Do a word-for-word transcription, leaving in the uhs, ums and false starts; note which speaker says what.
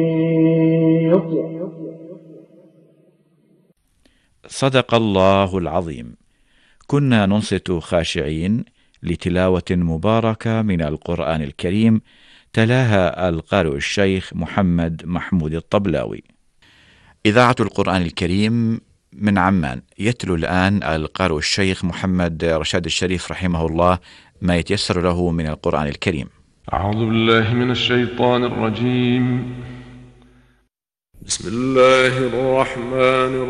Speaker 1: صدق الله العظيم. كنا ننصت خاشعين لتلاوة مباركة من القرآن الكريم، تلاها القارئ الشيخ محمد محمود الطبلاوي. إذاعة القرآن الكريم من عمان، يتلو الآن القارئ الشيخ محمد رشاد الشريف رحمه الله ما يتيسر له من القرآن الكريم.
Speaker 2: أعوذ بالله من الشيطان الرجيم. بسم الله الرحمن الرحيم.